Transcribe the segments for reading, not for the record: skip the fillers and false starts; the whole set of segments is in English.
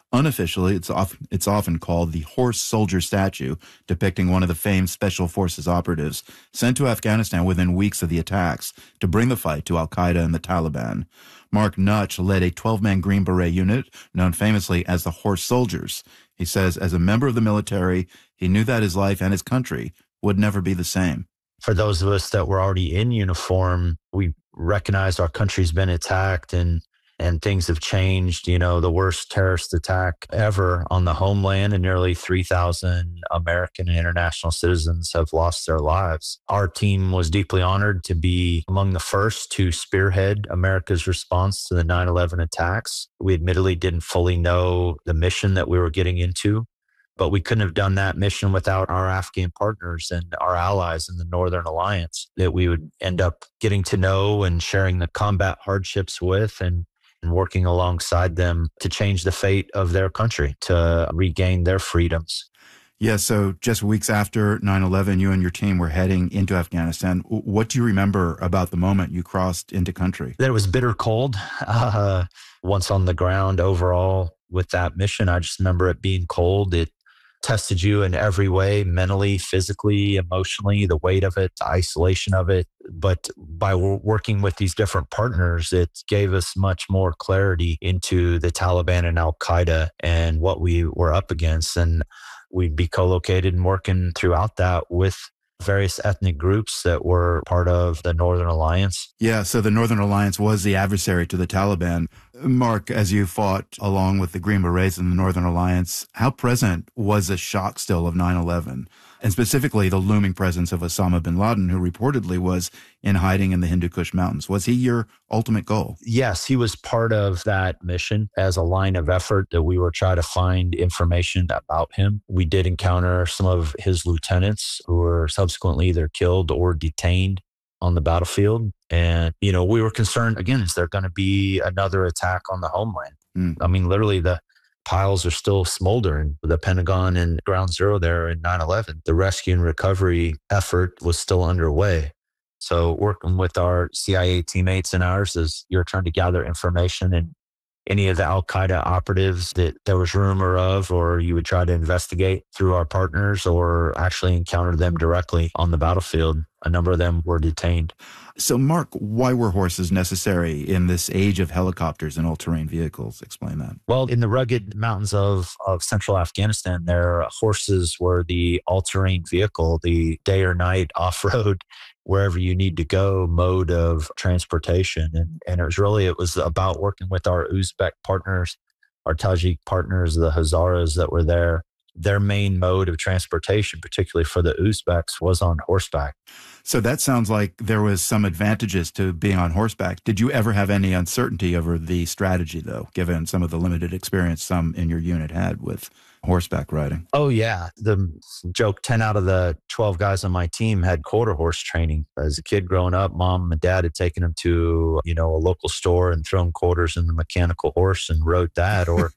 Unofficially, it's often called the Horse Soldier statue, depicting one of the famed Special Forces operatives sent to Afghanistan within weeks of the attacks to bring the fight to al-Qaeda and the Taliban. Mark Nutch led a 12-man Green Beret unit known famously as the Horse Soldiers. He says as a member of the military, he knew that his life and his country would never be the same. For those of us that were already in uniform, we recognized our country's been attacked and things have changed. You know, the worst terrorist attack ever on the homeland, and nearly 3,000 American and international citizens have lost their lives. Our team was deeply honored to be among the first to spearhead America's response to the 9/11 attacks. We admittedly didn't fully know the mission that we were getting into, but we couldn't have done that mission without our Afghan partners and our allies in the Northern Alliance that we would end up getting to know and sharing the combat hardships with, and working alongside them to change the fate of their country, to regain their freedoms. Yeah, so just weeks after 9/11, you and your team were heading into Afghanistan. What do you remember about the moment you crossed into country? That it was bitter cold. Once on the ground overall with that mission, I just remember it being cold. It tested you in every way, mentally, physically, emotionally, the weight of it, the isolation of it. But by working with these different partners, it gave us much more clarity into the Taliban and al-Qaeda and what we were up against. And we'd be co-located and working throughout that with various ethnic groups that were part of the Northern Alliance. Yeah, so the Northern Alliance was the adversary to the Taliban. Mark, as you fought along with the Green Berets in the Northern Alliance, how present was the shock still of 9/11? And specifically the looming presence of Osama bin Laden, who reportedly was in hiding in the Hindu Kush Mountains. Was he your ultimate goal? Yes, he was part of that mission as a line of effort that we were trying to find information about him. We did encounter some of his lieutenants who were subsequently either killed or detained on the battlefield. And, you know, we were concerned, again, is there going to be another attack on the homeland? I mean, literally the piles are still smoldering. The Pentagon and Ground Zero there in 9/11, the rescue and recovery effort was still underway. So working with our CIA teammates and ours as you're trying to gather information, and any of the al-Qaeda operatives that there was rumor of, or you would try to investigate through our partners or actually encounter them directly on the battlefield. A number of them were detained. So, Mark, why were horses necessary in this age of helicopters and all-terrain vehicles? Explain that. Well, in the rugged mountains of central Afghanistan, their horses were the all-terrain vehicle, the day or night off-road, wherever you need to go mode of transportation. And it was about working with our Uzbek partners, our Tajik partners, the Hazaras that were there. Their main mode of transportation, particularly for the Uzbeks, was on horseback. So that sounds like there was some advantages to being on horseback. Did you ever have any uncertainty over the strategy, though, given some of the limited experience some in your unit had with horseback riding? Oh, yeah. The joke, 10 out of the 12 guys on my team had quarter horse training. As a kid growing up, mom and dad had taken them to, a local store and thrown quarters in the mechanical horse and rode that. Or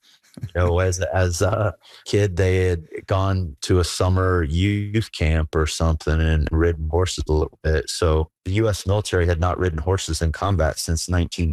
as a kid, they had gone to a summer youth camp or something and ridden horses a little bit. So the U.S. military had not ridden horses in combat since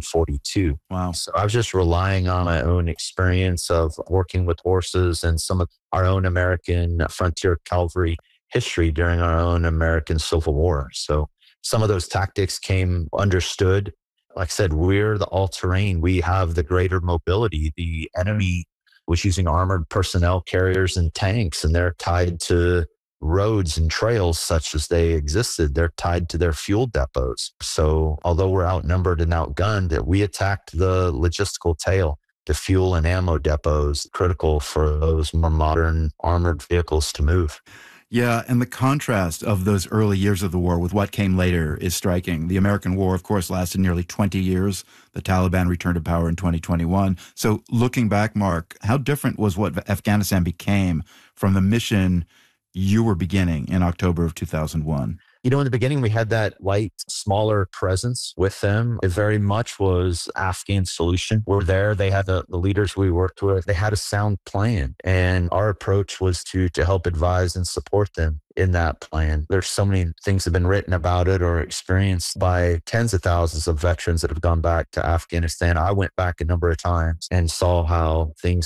1942. Wow. So I was just relying on my own experience of working with horses and some of our own American frontier cavalry history during our own American Civil War. So some of those tactics came understood. Like I said, we're the all-terrain. We have the greater mobility. The enemy was using armored personnel carriers and tanks, and they're tied to roads and trails such as they existed. They're tied to their fuel depots. So although we're outnumbered and outgunned, we attacked the logistical tail, the fuel and ammo depots, critical for those more modern armored vehicles to move. Yeah, and the contrast of those early years of the war with what came later is striking. The American war, of course, lasted nearly 20 years. The Taliban returned to power in 2021. So looking back, Mark, how different was what Afghanistan became from the mission you were beginning in October of 2001? In the beginning, we had that light, smaller presence with them. It very much was Afghan solution. We're there. They had the leaders we worked with. They had a sound plan. And our approach was to help advise and support them in that plan. There's so many things that have been written about it or experienced by tens of thousands of veterans that have gone back to Afghanistan. I went back a number of times and saw how things